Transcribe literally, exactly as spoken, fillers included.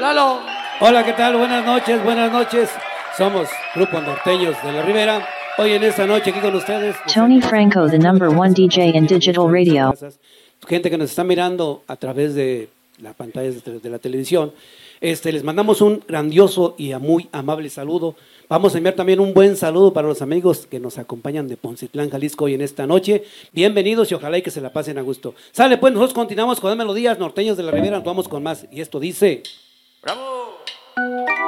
Lalo. Hola, ¿qué tal? Buenas noches, buenas noches. Somos Grupo Norteños de la Ribera. Hoy en esta noche aquí con ustedes. Tony Franco, the number one D J in digital radio. Gente que nos está mirando a través de las pantallas de la televisión. Este, les mandamos un grandioso y muy amable saludo. Vamos a enviar también un buen saludo para los amigos que nos acompañan de Poncitlán, Jalisco, hoy en esta noche. Bienvenidos y ojalá y que se la pasen a gusto. Sale, pues nosotros continuamos con las melodías norteños de la Ribera, nos vamos con más. Y esto dice... ¡Bravo!